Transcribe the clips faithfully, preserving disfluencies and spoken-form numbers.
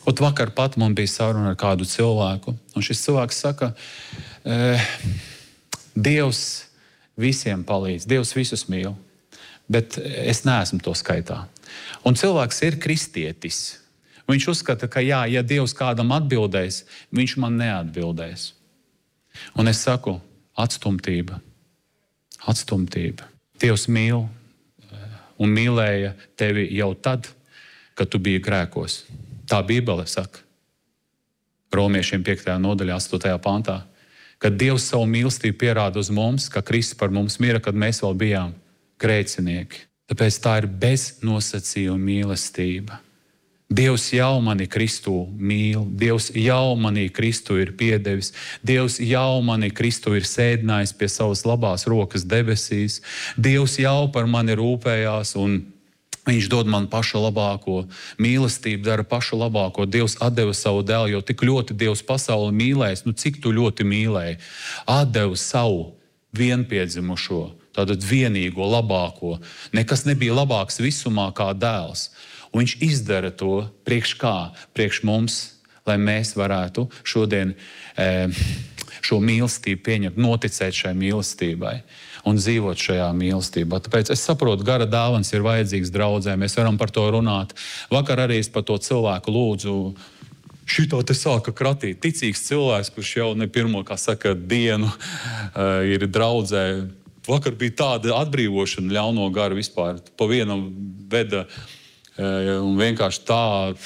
Ot vakar pat man bija saruna ar kādu cilvēku, un šis cilvēks saka, e, Dievs visiem palīdz, Dievs visus mīl, bet es neesmu to skaitā. Un cilvēks ir kristietis. Viņš uzskata, ka jā, ja Dievs kādam atbildēs, viņš man neatbildēs. Un es saku, atstumtība, atstumtība. Dievs mīl un mīlēja tevi jau tad, kad tu biji grēkos. Tā Bībele saka, Romiešiem piektajā nodaļā, astotajā pantā, kad Dievs savu mīlestību pierāda uz mums, ka Kristus par mums mira, kad mēs vēl bijām grēcinieki. Tāpēc tā ir beznosacījuma mīlestība. Dievs jau mani Kristu mīl, Dievs jau mani Kristu ir piedevis, Dievs jau mani Kristu ir sēdinājis pie savas labās rokas debesīs, Dievs jau par mani rūpējās un Viņš dod man pašu labāko, mīlestību dara pašu labāko. Dievs atdeva savu dēlu, jo tik ļoti Dievs pasauli mīlēs, nu cik tu ļoti mīlēji, atdeva savu vienpiedzimušo, tātad vienīgo labāko. Nekas nebija labāks visumā kā dēls. Un viņš izdara to priekš kā, priekš mums, lai mēs varētu šodien e, šo mīlestību pieņemt, noticēt šai mīlestībai un dzīvot šajā mīlestībā. Tāpēc es saprotu, gara dāvans ir vajadzīgs draudzē, mēs varam par to runāt. Vakar arī es par to cilvēku lūdzu, šito te sāka kratīt. Ticīgs cilvēks, kurš jau ne pirmo, kā saka, dienu uh, ir draudzē. Vakar bija tāda atbrīvošana ļauno garu vispār. Pa vienam veda uh, un vienkārši tā,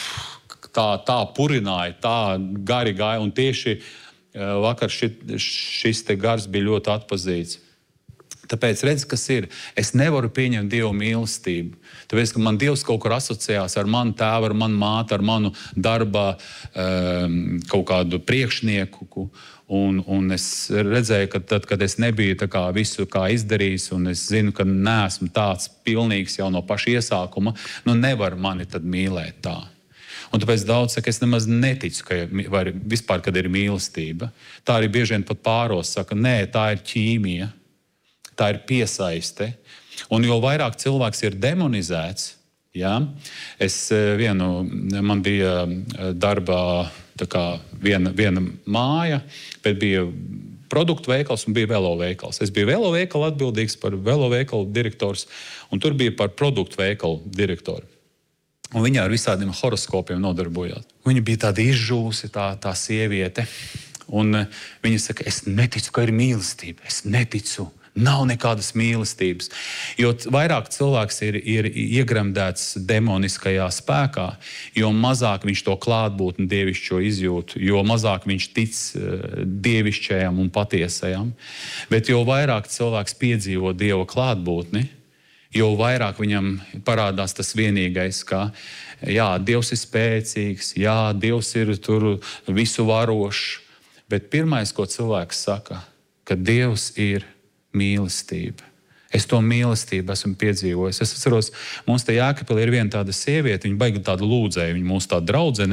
tā, tā purināja, tā gari gāja. Un tieši uh, vakar šit, šis te gars bija ļoti atpazīts. Tāpēc redz, kas ir. Es nevaru pieņemt Dievu mīlestību. Tāpēc, ka man Dievs kaut kur asociējās ar manu tēvu, ar manu māti, ar manu darbā um, kaut kādu priekšnieku. Un, un es redzēju, ka tad, kad es nebiju tā kā visu kā izdarījis, un es zinu, ka neesmu tāds pilnīgs jau no paša iesākuma, nu nevar mani tad mīlēt tā. Un tāpēc daudz saka, es nemaz neticu, ka var, vispār, kad ir mīlestība. Tā arī bieži vien pat pāros saka, nē, tā ir ķīmija. Tā ir piesaiste. Un jo vairāk cilvēks ir demonizēts, jā, es vienu, man bija darbā tā kā viena, viena māja, bet bija produktu veikals un bija veloveikals. Es biju veloveikala atbildīgs par veloveikalu direktors, un tur bija par produktu veikalu direktoru. Un viņa ar visādiem horoskopiem nodarbojās. Viņa bija tāda izžūsi, tā, tā sieviete, un viņa saka, es neticu, ka ir mīlestība, es neticu. Nav nekādas mīlestības. Jo vairāk cilvēks ir, ir iegremdēts demoniskajā spēkā, jo mazāk viņš to klātbūtni dievišķo izjūt, jo mazāk viņš tic dievišķajam un patiesajam. Bet jo vairāk cilvēks piedzīvo Dieva klātbūtni, jo vairāk viņam parādās tas vienīgais, ka jā, Dievs ir spēcīgs, jā, Dievs ir tur visu varošs. Bet pirmais, ko cilvēks saka, ka Dievs ir mīlestība. Es to mīlestību esmu piedzīvojis. Es atceros, mums te Jēkabpilī ir viena tāda sieviete, viņa baigi tāda lūdzēja, viņa mūsu tāda draudzene,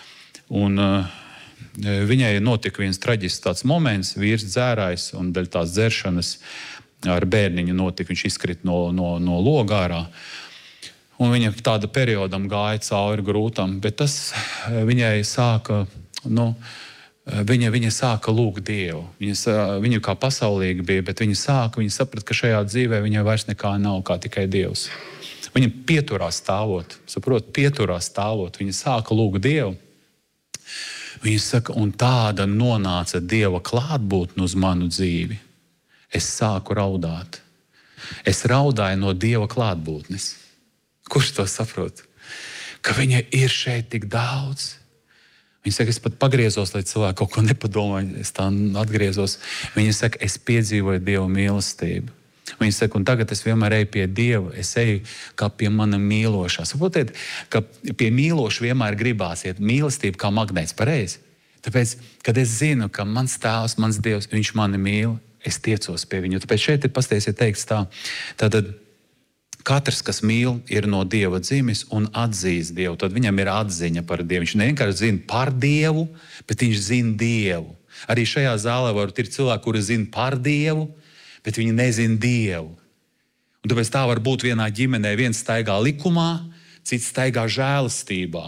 un uh, viņai notika viens traģisks tāds moments, vīrs dzērājs, un daļ tās dzeršanas ar bērniņu notika, viņš izkrita no, no, no loga ārā. Un viņa tāda periodam gāja cauri grūtam, bet tas viņai sāka, nu, Viņa, viņa sāka lūgt Dievu. Viņa, viņa kā pasaulīga bija, bet viņa sāka, viņa saprata, ka šajā dzīvē viņai vairs nekā nav, kā tikai Dievs. Viņa pieturās stāvot, saprot, pieturās stāvot. Viņa sāka lūgt Dievu. Viņa saka, un tāda nonāca Dieva klātbūtne uz manu dzīvi. Es sāku raudāt. Es raudāju no Dieva klātbūtnes. Kurš to saprot? Ka viņa ir šeit tik daudz. Viņa saka, es pat pagriezos, lai cilvēki kaut ko nepadomāju, es tā atgriezos. Viņa saka, es piedzīvoju Dieva mīlestību. Viņa saka, un tagad es vienmēr eju pie Dieva, es eju kā pie mana mīlošā. Saprotiet, ka pie mīloša vienmēr gribās iet mīlestība kā magnēts, pareizi. Tāpēc, kad es zinu, ka mans tēvs, mans Dievs, viņš mani mīl, es tiecos pie viņu. Tāpēc šeit ir pasties, ja teikts tā, tātad katrs, kas mīl, ir no Dieva dzimis un atzīst Dievu. Tad viņam ir atziņa par Dievu. Viņš nevienkārši zina par Dievu, bet viņš zina Dievu. Arī šajā zālē var ir cilvēki, kuri zina par Dievu, bet viņi nezina Dievu. Un tāpēc tā var būt vienā ģimenē. Viens staigā likumā, cits staigā žēlastībā.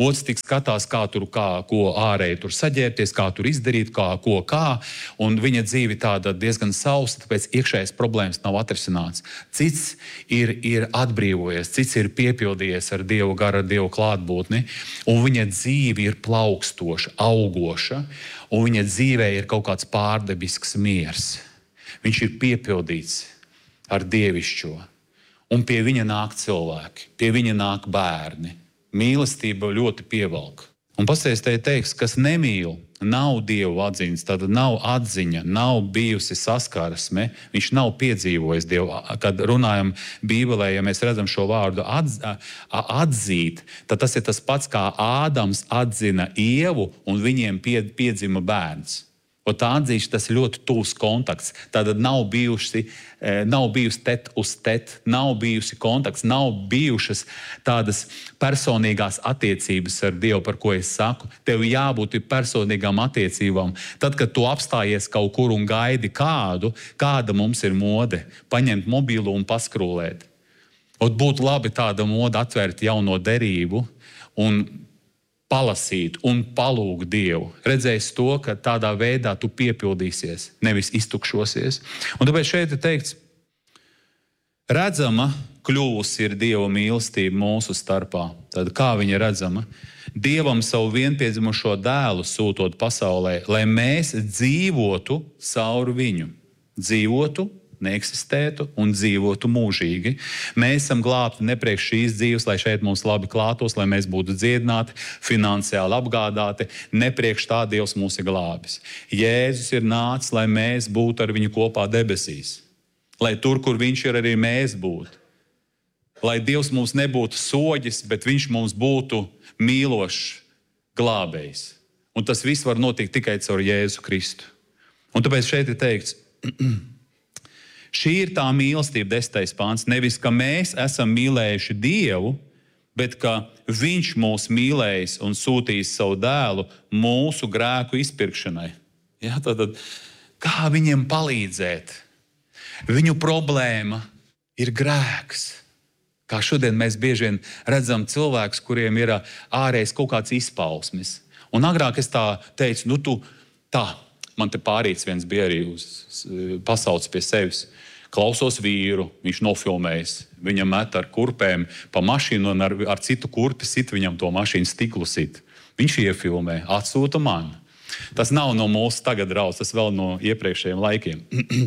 Otrs tik skatās, kā tur, kā, ko ārēji tur saģērbties, kā tur izdarīt, kā, ko kā. Un viņa dzīve tāda diezgan sausa, tāpēc iekšējais problēmas nav atrisināts. Cits ir, ir atbrīvojies, cits ir piepildījies ar Dievu garu, ar Dievu klātbūtni. Un viņa dzīve ir plaukstoša, augoša. Un viņa dzīvē ir kaut kāds pārdabisks miers. Viņš ir piepildīts ar dievišķo. Un pie viņa nāk cilvēki, pie viņa nāk bērni. Mīlestība ļoti pievelk. Un pasties te teiks, kas nemīl, nav Dievu atziņas, tad nav atziņa, nav bijusi saskarsme, viņš nav piedzīvojis Dievu. Kad runājam Bībelē, ja mēs redzam šo vārdu atz, atzīt, tad tas ir tas pats, kā Ādams atzina Ievu un viņiem piedzima bērns. Un tā atzīšana, tas ir ļoti tuvs kontakts. Tātad nav bijusi, nav bijusi tet uz tet, nav bijusi kontakts, nav bijušas tādas personīgās attiecības ar Dievu, par ko es saku. Tev jābūt personīgām attiecībām. Tad, kad tu apstājies kaut kur un gaidi kādu, kāda mums ir mode, paņemt mobilu un paskrūlēt. Un būtu labi tāda mode atvērt jauno derību un palasīt un palūgt Dievu. Redzēs to, ka tādā veidā tu piepildīsies, nevis iztukšosies. Un tāpēc šeit ir teikts, redzama kļuvusi ir Dieva mīlestība mūsu starpā. Tad kā viņa redzama? Dievam savu vienpiedzimušo dēlu sūtot pasaulē, lai mēs dzīvotu caur viņu. Dzīvotu, neeksistētu un dzīvotu mūžīgi. Mēs esam glābti ne priekš šīs dzīves, lai šeit mums labi klātos, lai mēs būtu dziedināti, finansiāli apgādāti. Ne priekš tā Dievs mūs ir glābis. Jēzus ir nācis, lai mēs būtu ar viņu kopā debesīs. Lai tur, kur viņš ir, arī mēs būtu. Lai Dievs mums nebūtu soģis, bet viņš mums būtu mīlošs glābējs. Un tas viss var notikt tikai caur Jēzu Kristu. Un tāpēc šeit ir teikts, šī ir tā mīlestība, desmitais pāns, nevis, ka mēs esam mīlējuši Dievu, bet ka viņš mūs mīlējis un sūtījis savu dēlu mūsu grēku izpirkšanai. Ja, tad, tad, kā viņiem palīdzēt? Viņu problēma ir grēks. Kā šodien mēs bieži vien redzam cilvēkus, kuriem ir ārējais kaut kāds izpausmes. Un agrāk es tā teicu, nu tu tā, man te pārīts viens bija arī uz, pasauc pie sevis. Klausos vīru, viņš nofilmējis, viņam met ar kurpēm pa mašīnu un ar, ar citu kurpi sit viņam to mašīnu stiklu sit. Viņš iefilmē, atsūta man. Tas nav no mūsu tagad rauds, tas vēl no iepriekšējiem laikiem.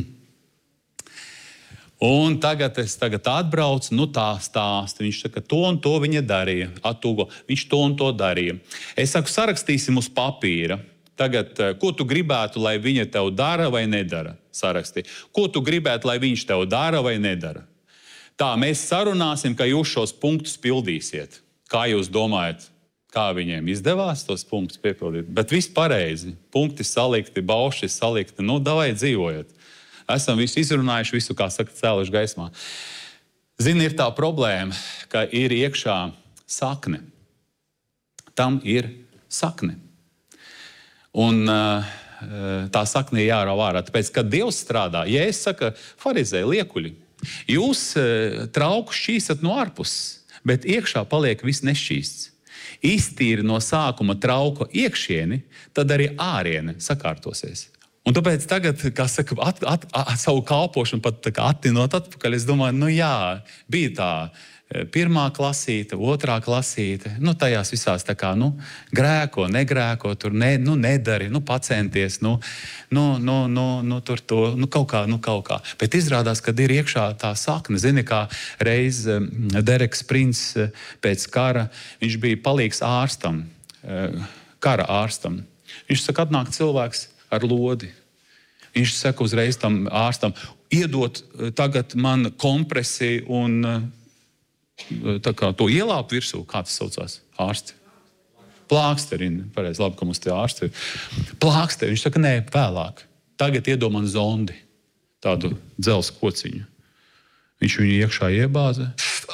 Un tagad es tagad atbraucu, nu tā stāsta. Viņš saka, to un to viņa darīja. Atūgo, viņš to un to darīja. Es saku, sarakstīsim uz papīra. Tagad, ko tu gribētu, lai viņa tev dara vai nedara? Sarakstī. Ko tu gribētu, lai viņš tev dara vai nedara? Tā, mēs sarunāsim, ka jūs šos punktus pildīsiet. Kā jūs domājat, kā viņiem izdevās tos punktus piepildīt? Bet viss pareizi. Punkti salikti, bauši salikti. Nu, davai dzīvojat. Esam visu izrunājuši, visu, kā saka, cēluši gaismā. Zini, ir tā problēma, ka ir iekšā sakne. Tam ir sakne. Un uh, tā sakne ir jārauj ārā. Tāpēc, kad Dievs strādā, ja es saku, farizēji, liekuļi, jūs uh, trauku šķīstat no ārpuses, bet iekšā paliek viss nešķīsts. Iztīri no sākuma trauku iekšieni, tad arī āriene sakārtosies. Un tāpēc tagad, kā saka, at, at, at, savu kalpošanu pat tā kā attinot atpakaļ, es domāju, nu jā, bija tā pirmā klasīte, otrā klasīte, nu tajās visās tā kā, nu, grēko, negrēko, tur ne, nu, nedari, nu, pacenties, nu, nu, nu, nu, nu, tur to, nu, kaut kā, nu, kaut kā. Bet izrādās, kad ir iekšā tā sakne, zini, kā reiz Dereks Prints pēc kara, viņš bija palīgs ārstam, kara ārstam. Viņš saka, atnāk cilvēks ar lodi. Viņš saka uzreiz tam ārstam, iedot tagad man kompresi un tā kā to ielāp virsū, kā tas saucās, ārsti. Plāksteri, pareizi, labi, ka mums tie ārsti ir. Plāksteri, viņš saka, nē, vēlāk. Tagad iedod man zondi, tādu dzelzs kociņu. Viņš viņu iekšā iebāza.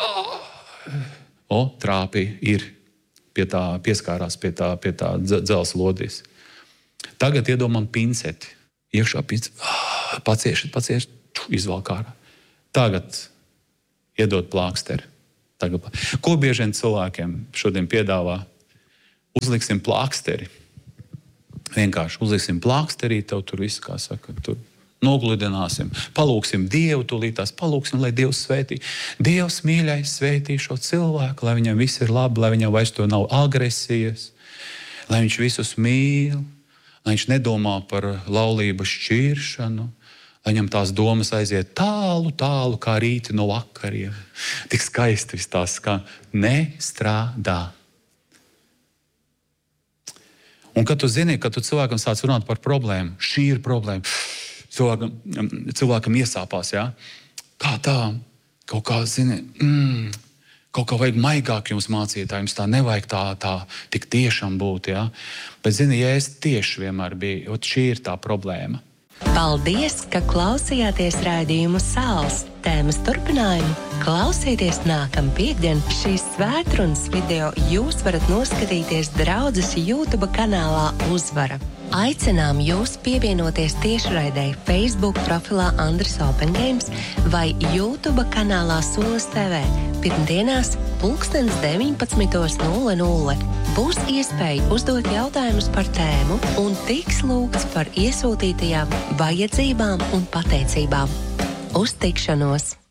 O, trāpīja, ir. Pie tā, pieskārās pie tā, pie tā dzelzs lodīs. Tagad iedod man pinceti. Iekšā pinceti. Paciešat, paciešat, izvalk ārā. Tagad iedod plāksteri. Ko bieži vien cilvēkiem šodien piedāvā? uzliksim plāksteri. Vienkārši uzliksim plāksterī, tev tur viss, kā saka, tur nogludināsim, palūksim Dievu, tūlītās palūksim, lai Dievs svētī. Dievs mīļais svētī šo cilvēku, lai viņam viss ir labi, lai viņam vairs to nav agresijas, lai viņš visus mīl, lai viņš nedomā par laulības šķiršanu, lai viņam tās domas aiziet tālu, tālu, kā rīti no vakariem. Tik skaisti viss tās, kā nestrādā. Un kad tu zini, kad tu cilvēkam sāc runāt par problēmu, šī ir problēma, cilvēkam, cilvēkam iesāpās, jā? Kā tā? Kaut kā, zini, mm, kaut kā vajag maigāk jums mācītājiem, jums tā nevajag tā, tā tik tiešām būt, jā? Bet, zini, ja es tieši vienmēr biju, ot šī ir tā problēma. Paldies, ka klausījāties raidījumu Sāls. Tēmas turpinājumu klausieties nākam piekdien. Šīs svētrunas video jūs varat noskatīties draudzes YouTube kanālā Uzvara. Aicinām jūs pievienoties tiešraidei Facebook profilā Andris Open Games vai YouTube kanālā Solis T V. Pirmdienās pulkstens deviņpadsmitos nulle nulle. Būs iespēja uzdot jautājumus par tēmu un tiks lūgts par iesūtītajām vajadzībām un pateicībām. Uz tikšanos!